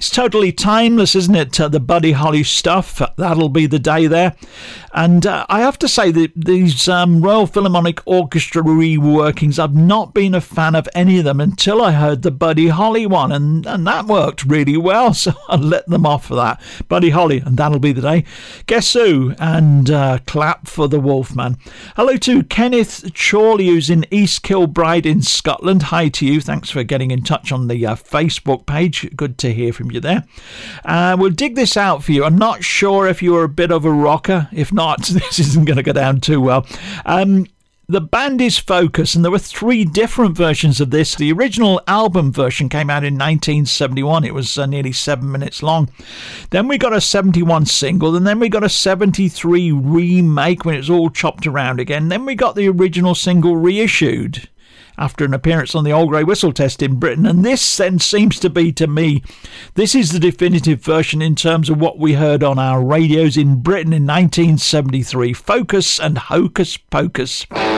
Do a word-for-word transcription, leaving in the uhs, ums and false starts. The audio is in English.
It's totally timeless, isn't it? Uh, the Buddy Holly stuff, That'll Be the Day there. And uh, I have to say that these um, Royal Philharmonic Orchestra reworkings, I've not been a fan of any of them until I heard the Buddy Holly one, and, and that worked really well, so I let them off for that. Buddy Holly, and That'll Be the Day. Guess Who, and uh, Clap for the Wolfman. Hello to Kenneth Chorley, who's in East Kilbride in Scotland. Hi to you. Thanks for getting in touch on the uh, Facebook page. Good to hear from you there. Uh, we'll dig this out for you. I'm not sure if you were a bit of a rocker. If not, this isn't going to go down too well. Um, the band is Focus, and there were three different versions of this. The original album version came out in nineteen seventy-one. It was uh, nearly seven minutes long. Then we got a seventy-one single, and then we got a seventy-three remake when it was all chopped around again. Then we got the original single reissued after an appearance on the Old Grey Whistle Test in Britain. And this then seems to be, to me, this is the definitive version in terms of what we heard on our radios in Britain in nineteen seventy-three. Focus and Hocus Pocus.